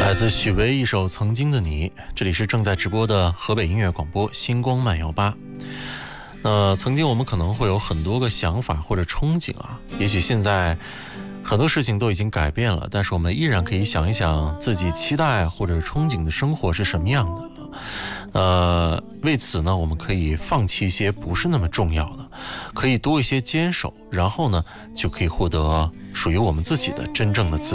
来自许巍一首《曾经的你》，这里是正在直播的河北音乐广播星光漫游吧。曾经我们可能会有很多个想法或者憧憬啊，也许现在很多事情都已经改变了，但是我们依然可以想一想自己期待或者憧憬的生活是什么样的。为此呢，我们可以放弃一些不是那么重要的，可以多一些坚守，然后呢，就可以获得属于我们自己的真正的自